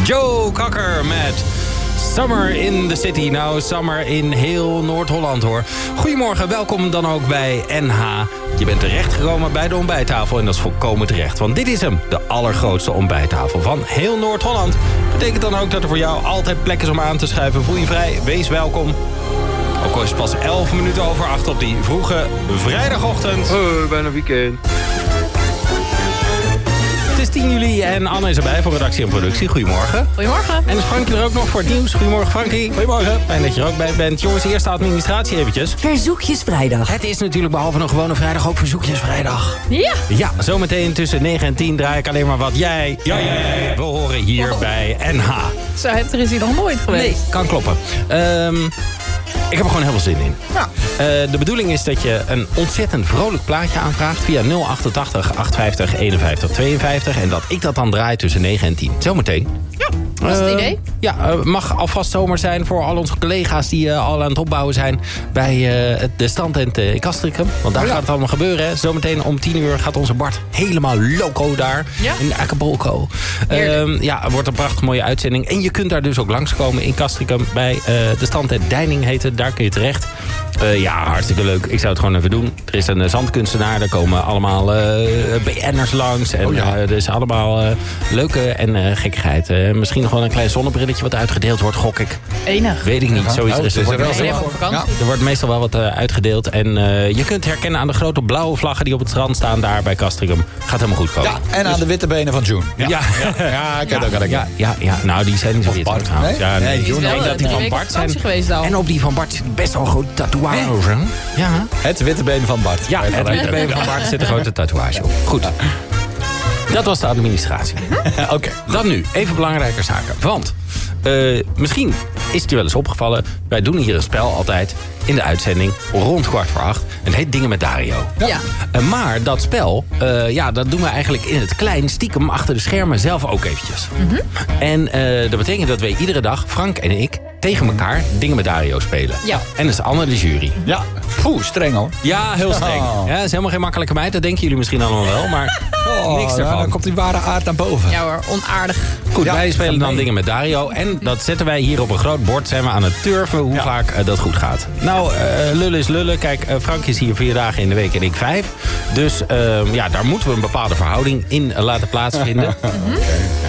Joe Cocker met Summer in the City. Nou, summer in heel Noord-Holland hoor. Goedemorgen, welkom dan ook bij NH. Je bent terechtgekomen bij de ontbijttafel en dat is volkomen terecht. Want dit is hem, de allergrootste ontbijttafel van heel Noord-Holland. Betekent dan ook dat er voor jou altijd plek is om aan te schuiven. Voel je vrij, wees welkom. Ook al is het pas 11 minuten over 8 op die vroege vrijdagochtend. Bijna weekend. Het is 10 juli en Anne is erbij voor redactie en productie. Goedemorgen. Goedemorgen. En is Frankie er ook nog voor het nieuws. Goedemorgen Frankie. Goedemorgen. Fijn dat je er ook bij bent. Jongens, eerste administratie eventjes. Verzoekjesvrijdag. Het is natuurlijk behalve een gewone vrijdag ook Verzoekjesvrijdag. Ja. Ja, zometeen tussen 9 en 10 draai ik alleen maar wat jij wil horen hier bij NH. Zo heftig is hij nog nooit geweest. Nee, kan kloppen. Ik heb er gewoon heel veel zin in. Ja. De bedoeling is dat je een ontzettend vrolijk plaatje aanvraagt via 088 850 51 52. En dat ik dat dan draai tussen 9 en 10. Zometeen. Ja, dat is het idee. Ja, mag alvast zomer zijn voor al onze collega's die al aan het opbouwen zijn bij de strandtent in Castricum. Want daar gaat het allemaal gebeuren. Hè. Zometeen om 10 uur gaat onze Bart helemaal loco daar in Acapulco. Ja, wordt een prachtig mooie uitzending. En je kunt daar dus ook langskomen in Castricum bij de strandtent Deining heet het. Daar kun je terecht. Ja, hartstikke leuk. Ik zou het gewoon even doen. Er is een zandkunstenaar. Daar komen allemaal BN'ers langs. En er is allemaal leuke en gekkigheid. Misschien nog wel een klein zonnebrilletje wat uitgedeeld wordt, gok ik. Enig. Weet ik niet. Zoiets is er wel voor vakantie. Er wordt meestal wel wat uitgedeeld. En je kunt herkennen aan de grote blauwe vlaggen die op het strand staan daar bij Castricum. Gaat helemaal goed komen. Ja, en aan de witte benen van June. Ja, ik heb ook ja. Nou, die zijn niet zo wit. Bart. Ja, nee, Die is wel dat die van Bart zijn. geweest al. En op die van Bart zit best wel een grote tatoeage. Ja. Het witte been van Bart. Ja, het witte been van Bart zit een grote tatoeage op. Goed. Dat was de administratie. Oké. Dan nu, even belangrijke zaken. Want misschien is het je wel eens opgevallen. Wij doen hier een spel altijd in de uitzending rond 7:15. En het heet Dingen met Dario. Ja. Maar dat spel, dat doen we eigenlijk in het klein, stiekem achter de schermen zelf ook eventjes. En dat betekent dat wij iedere dag, Frank en ik, tegen elkaar Dingen met Dario spelen. Ja. En dat is Anne de jury. Ja. Streng hoor. Ja, heel streng. Ja, dat is helemaal geen makkelijke meid. Dat denken jullie misschien allemaal wel. Maar niks ervan. Dan komt die ware aard naar boven. Ja hoor, onaardig. Goed, wij spelen dan Dingen met Dario. En dat zetten wij hier op een groot bord. Zijn we aan het turven hoe vaak dat goed gaat. Nou, lullen is lullen. Kijk, Frank is hier 4 dagen in de week en ik 5. Dus daar moeten we een bepaalde verhouding in laten plaatsvinden.